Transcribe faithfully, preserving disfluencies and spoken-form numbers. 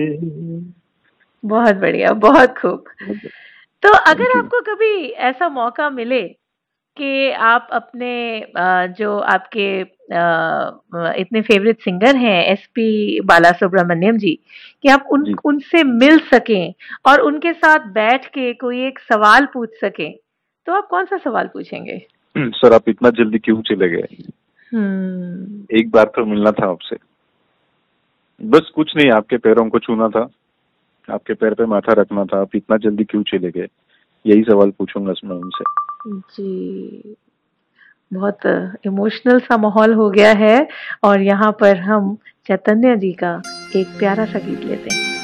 बहुत बढ़िया, बहुत खूब। तो अगर आपको कभी ऐसा मौका मिले कि आप अपने अ, जो आपके अ, इतने फेवरेट सिंगर हैं एसपी बालासुब्रमण्यम जी, कि आप उन जी। उनसे मिल सकें और उनके साथ बैठ के कोई एक सवाल पूछ सकें, तो आप कौन-सा सवाल पूछेंगे? सर आप इतना जल्दी क्यों चले गए? हम्म। एक बार तो मिलना था आपसे। बस कुछ नहीं, आपके पैरों को छूना था, आपके पैर पे माथा रखना था, आप इतना जल्दी क्यों चले गए? यही सवाल पूछूंगा मैं उनसे। जी। बहुत इमोशनल सा माहौल हो गया है और यहाँ पर हम चैतन्य जी का एक प्यारा सा गीत लेते हैं।